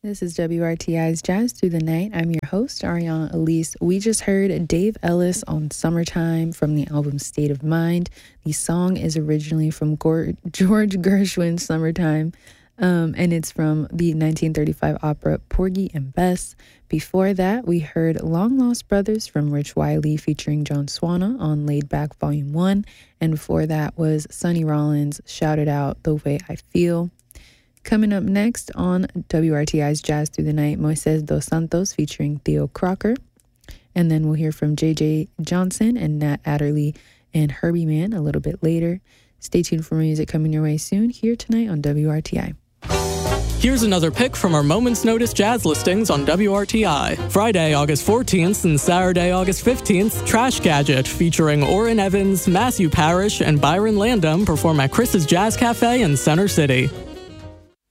This is WRTI's Jazz Through the Night. I'm your host, Ariana Elise. We just heard Dave Ellis on Summertime from the album State of Mind. The song is originally from George Gershwin's Summertime, and it's from the 1935 opera Porgy and Bess. Before that, we heard Long Lost Brothers from Rich Wiley featuring John Swana on Laid Back Volume 1. And before that was Sonny Rollins' Shout It Out, The Way I Feel. Coming up next on WRTI's Jazz Through the Night, Moises Dos Santos featuring Theo Crocker. And then we'll hear from J.J. Johnson and Nat Adderley and Herbie Mann a little bit later. Stay tuned for more music coming your way soon here tonight on WRTI. Here's another pick from our Moment's Notice jazz listings on WRTI. Friday, August 14th and Saturday, August 15th, Trash Gadget featuring Orrin Evans, Matthew Parrish, and Byron Landum perform at Chris's Jazz Cafe in Center City.